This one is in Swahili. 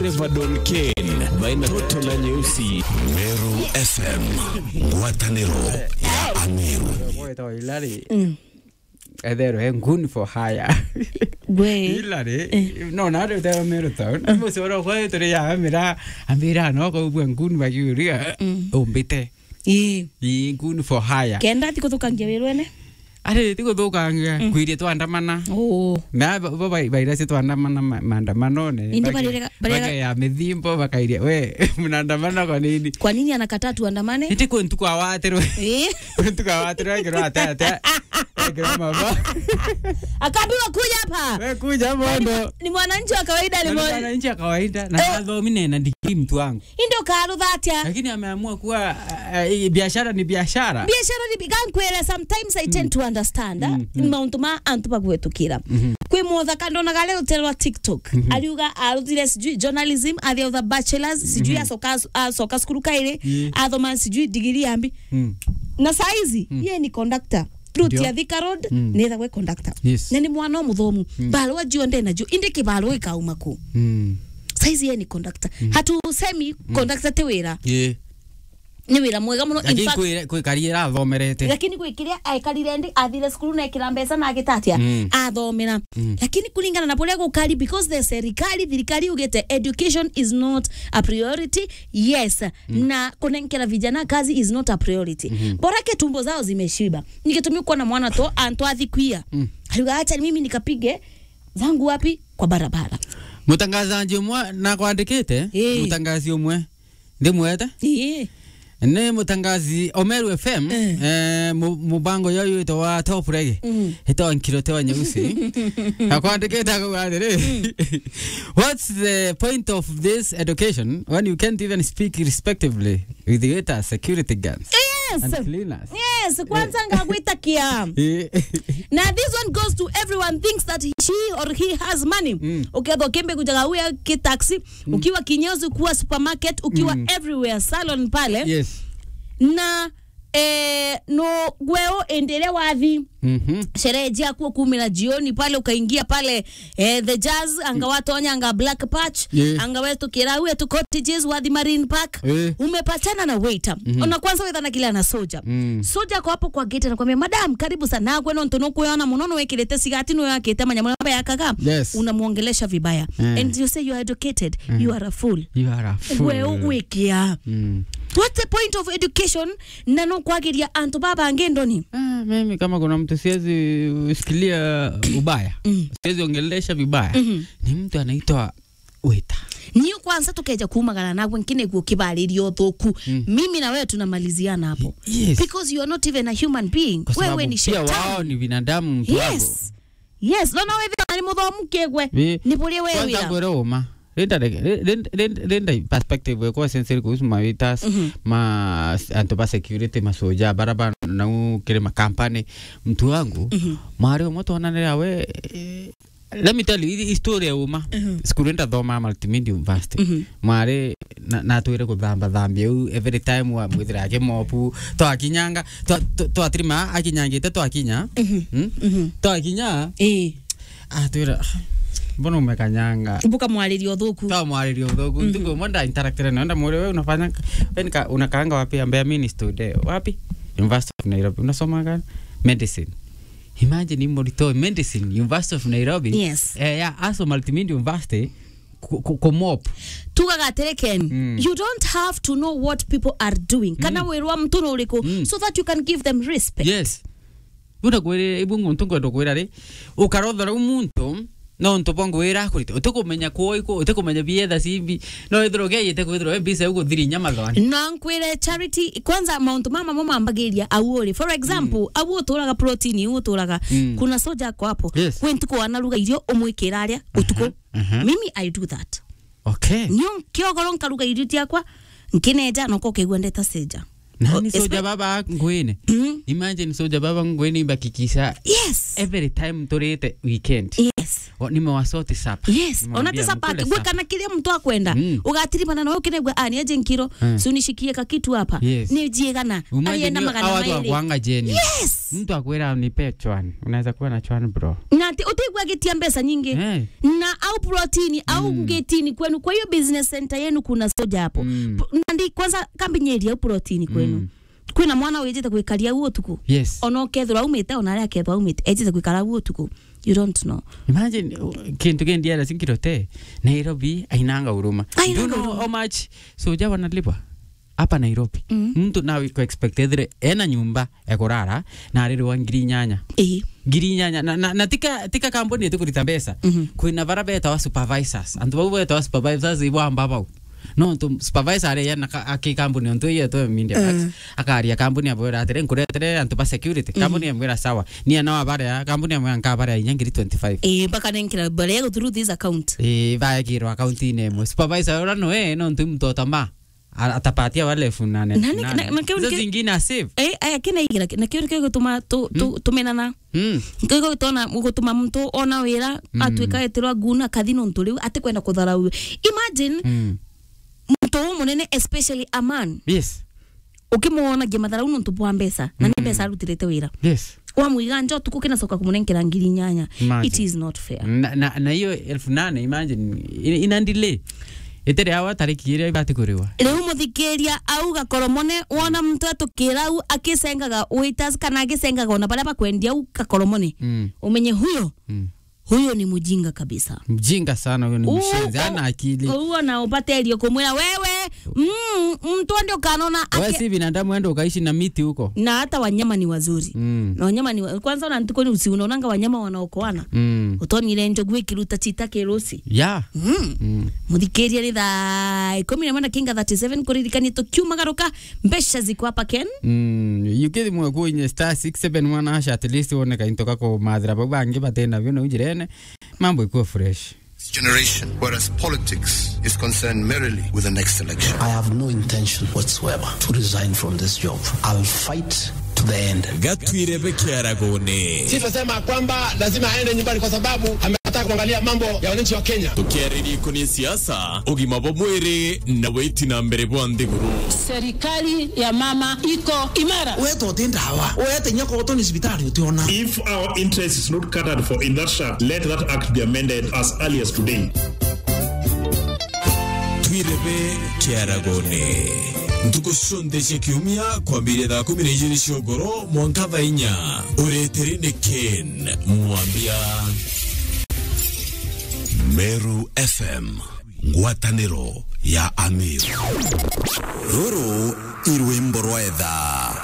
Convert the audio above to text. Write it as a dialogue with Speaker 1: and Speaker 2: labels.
Speaker 1: dereva Don Ken baina toto na nyeusi. Meru FM Guatanero ya Ameru.
Speaker 2: Moito Hilary. Edero good for hire.
Speaker 3: Gwe.
Speaker 2: Hilary. No nada te Ameru town. Mo soro kwa to ya amira no ko good ba yuria. Ombete. Good for hire.
Speaker 3: Kenda tiko tukangia werwene.
Speaker 2: Are tiko tukanga kuirie twandamana. Na baira se twandamana maandamano ne.
Speaker 3: Indi barega
Speaker 2: ya mithimbo bakairia we mnaandamana kwa nini?
Speaker 3: Kwa nini anakataa tuandamane?
Speaker 2: Iti kwentu kwa waterwe. Kwentu kwa waterwe kiro ata. Kiro mama.
Speaker 3: Akaambiwa kuja hapa.
Speaker 2: Wewe kuja mondo.
Speaker 3: Ni mwananchi wa kawaida
Speaker 2: ni mwananchi wa kawaida na dhamini na ndiki mtu wangu.
Speaker 3: Ndio karu dhatia.
Speaker 2: Lakini ameamua kuwa biashara ni biashara.
Speaker 3: Biashara ni bigankwele sometimes I tend to understand. Mauntuma antupa kwetukira. Kwe motha kandona gale utelwa TikTok. Aliuga arudire sijui journalism, other the bachelors, sijui asoka skulu kaire, athoma sijui degree ambi. Na saizi yeye ni conductor. Truth ya Thika Road neza we conductor. Nani mwana muthomu. Barua jionde na juu inde kibarua ikauma ku. Saizi yeye ni conductor. Hatusemi conductor te wira. Ni wira mwega muno
Speaker 2: in fact kwe karira athomerete.
Speaker 3: Lakini kwikiria aikarire ndi athire skulu na ikira mbeca na agitatia athomera. Lakini kulingana na pole gukari because the serikali ugete education is not a priority. Yes. Na kunenkera vijana kazi is not a priority. Borake tumbo zao zimeshiba. Ningetumia kuwa na mwana to antwathi kuia. Aliga acha mimi nikapige zangu wapi kwa barabara.
Speaker 2: Mutangazaji umwe na kuandikite mutangazi umwe ndimwete ne mutangazi Omeru FM mubango yoyo ito wa top reggae ito ankirote wa nyeusi akwandikita kuadere. What's the point of this education when you can't even speak respectively with the security guards? And cleaners?
Speaker 3: Yes, kwanza ngagwita kia. Now this one goes to everyone thinks that she or he has money. Ukiwa kembe kujaga uya kitaxi, ukiwa kinyozi, kuwa supermarket, ukiwa everywhere, salon pale.
Speaker 2: Yes.
Speaker 3: Na no gweo endele wathi. Sherehe jia kuwa 10 jioni pale ukaingia pale the jazz anga watonya anga black patch anga wetu kirawe tu cottages wathi marine park umepatana na waiter ona kwanza wetha na kile na soja soja kwa hapo kwa gate anakuambia madam karibu sana gwe no ntono kuona munono wekirete sigati no yakete manyamaba yakaga unamuongelesha vibaya and you say you are educated you are a fool gwe uwikia. What's the point of education? Nano kwagiria antu baba ngendoni.
Speaker 2: Mimi kama kuna mtu siwezi usikilia ubaya. Siwezi ongelesha vibaya. Ni mtu anaitwa waiter.
Speaker 3: Niyo kwanza tukeja kuumagana na wengine kukibalirio thoku. Mimi na wewe tunamaliziana hapo. Because you are not even a human being. Wewe ni shetani.
Speaker 2: Wao ni binadamu mtu wako.
Speaker 3: Yes, no wewe ni mudhomu kegwe. Nipulie wewe.
Speaker 2: Kwanza goroma. Renda perspective kwa sensori kuhusu mawitas antopa security masoja barabara na kile makampani mtu wangu mario moto wananea we. Let me tell you the story ya uma skurenda thoma multimedia university mare na tuire kuthamba thambia every time wa mwithira yake mopu to akinyanga to atrima akinyangite to akinya to akinya tuire Bono umekanyanga.
Speaker 3: Buka mwalirio thuku.
Speaker 2: Kama mwalirio thuku. Ndingo mwenda interactive naenda mwele wewe unafanya unakaanga wapi ambaye mimi studio. Wapi? University of Nairobi. Unasoma gani? Medicine. Imagine monitor medicine University of Nairobi.
Speaker 3: Yes.
Speaker 2: Aso multimedia university komop.
Speaker 3: Tugatereken. You don't have to know what people are doing. Kana werwa mtu no uriko so that you can give them respect.
Speaker 2: Yes. Buda kwere ibungu ntungo dokwera re. Ukarodha umuntu no ntopongo wera kurite utukumenya koiko utukumenya bietha simbi no ithroge yete kwithro mbisa ugo thiri nyama thwani
Speaker 3: no nkwire charity kwanza mount mama ambagiria awori for example awu turaga protein uturaga kuna soja kwa hapo kwentuko analuga irio umwikira aria utuko mimi I do that nyo kiogoro nkaruga irio tiakwa nkineja no kokegwendeta seja
Speaker 2: nani soja baba ngwene imagine soja baba ngwene bakikisha every time turete weekend nimewasote sapa
Speaker 3: onate sapa gwe kana kile mtu akwenda ugatiribana na wewe kinegwa ani aje nkiro si unishikie ka kitu hapa ni jiegana
Speaker 2: alienda magana maili wanga jeni Mtu akwera nipe chwan. Unaweza kuwa na chwan bro.
Speaker 3: Na utigwa getia pesa nyingi. Na au protein au getini kwenu. Kwa hiyo business center yenu kuna soja hapo. Nandi kwanza kambinyeri au protein kwenu. Kwina mwana wejeta kwikalia huo tuku.
Speaker 2: Yes.
Speaker 3: Ono kethura umete ona aria kethura umete ejeta kwikala huo tuku. You don't know.
Speaker 2: Imagine kintu gendia la sinkirote Nairobi ainanga huruma. You know how much soja wanalipwa hapa Nairobi. Mtu na ko expected ena nyumba ya kurara na arirwa ngiri nyanya. Ngiri nyanya na tika kampuni yetu kulita pesa. Kuna barabeta wa supervisors. Antu babo wa supervisors ibo ambaba. No to supervisor are yana akikampuni onto yeto Media Max akaria kampuni abora atere nkuretere antu pa security kampuni amwera sawa ni ana abara kampuni amwanka bara nyangiri 25
Speaker 3: baka nenkira bare go through this account
Speaker 2: vaya kiro account ine supervisor ora no no ntu mtoto ma atapatia wale funane na zingine save
Speaker 3: akina igira na kio gutuma tumenana ngego tona gutuma mtu ona wira atwika etirwa guna kathino nturiu atikwenda kutharau. Imagine mtu munene especially a man.
Speaker 2: Yes.
Speaker 3: Ukimuona gematharau ntu bwa mbesa na ni mbesa arutirete wira.
Speaker 2: Yes.
Speaker 3: Wa muiganja tukukina soka kumunenkera ngiri nyanya. It is not fair.
Speaker 2: Na hiyo 1800 imagine ina delay. Etere hawa tariki ile ibati kuriwa.
Speaker 3: Leo muthikeria au gakoromone wona mtu atukirau akisengaga waiters kana akisengaga ona bala bakwendia au gakoromone. Umenye huyo ni mjinga kabisa.
Speaker 2: Mjinga sana huyo ni mshenzi ana akili.
Speaker 3: Huyo na upate ilio kumwela wewe mtu ndio kanona
Speaker 2: wewe si binadamu ende ukaishi na miti huko.
Speaker 3: Na hata wanyama ni wazuri. Na wanyama ni kwanza na ntikoni unaonanga wanyama wanaokoana. Utoni ile njogu ikiruta chita kerosi.
Speaker 2: Yeah.
Speaker 3: Muthikeria ri tha 10 kinga 37 kuririkani to kiuma garuka mbesha ziko hapa Ken.
Speaker 2: Yukidi mwa kwenye *671 asha at least one kaintoka ko madra babange batena bino ujirene mambo iko fresh.
Speaker 4: Generation, whereas politics is concerned merely with the next election.
Speaker 5: I have no intention whatsoever to resign from this job. I'll fight to the end.
Speaker 1: Gatwirebe Kiaragone.
Speaker 6: Sisema kwamba lazima aende nyumbani kwa sababu ametaka kuangalia mambo ya wananchi wa Kenya.
Speaker 1: Tukiariri kuni siasa, ugima bomwere na weti na mbere bwandeguru.
Speaker 7: Serikali ya mama iko imara.
Speaker 5: Weto tenda hawa. Wete nyako otoni hospitali utiona.
Speaker 8: If our interest is not catered for in that shaft, let that act be amended as early as today.
Speaker 1: Twirebe Kiaragone. Ntukushonde chekiumia kwa mbire da 12 shogoro mwankava inya ureterine Ken mwambia Meru FM ngwataniro ya Amir.
Speaker 9: Ruru irwimbo rwetha.